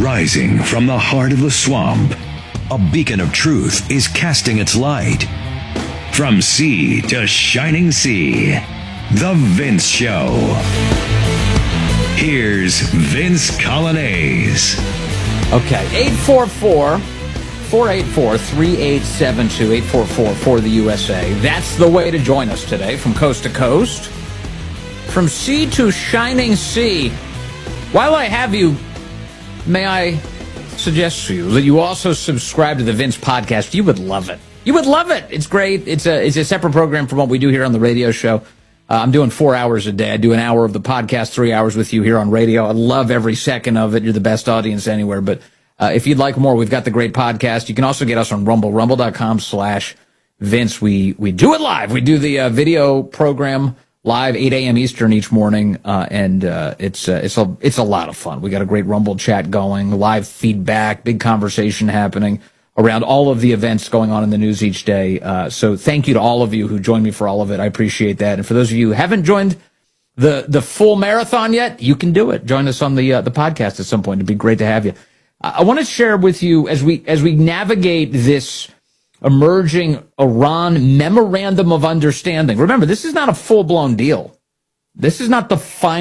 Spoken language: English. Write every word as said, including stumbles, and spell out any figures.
Rising from the heart of the swamp, a beacon of truth is casting its light. From sea to shining sea, The Vince Show. Here's Vince Coglianese. Okay, eight four four, four eight four, three eight seven two, eight four four for the U S A. That's the way to join us today from coast to coast. From sea to shining sea. While I have you, may I suggest to you that you also subscribe to the Vince podcast? You would love it. You would love it. It's great. It's a it's a separate program from what we do here on the radio show. Uh, I'm doing four hours a day. I do an hour of the podcast, three hours with you here on radio. I love every second of it. You're the best audience anywhere. But uh, if you'd like more, we've got the great podcast. You can also get us on Rumble, rumble.com slash Vince. We we do it live. We do the uh, video program live, eight a.m. Eastern each morning, uh, and uh, it's uh, it's a it's a lot of fun. We got a great Rumble chat going, live feedback, big conversation happening around all of the events going on in the news each day. Uh, so thank you to all of you who joined me for all of it. I appreciate that. And for those of you who haven't joined the the full marathon yet, you can do it. Join us on the uh, the podcast at some point. It'd be great to have you. I, I want to share with you as we as we navigate this emerging Iran memorandum of understanding. Remember, this is not a full-blown deal. This is not the final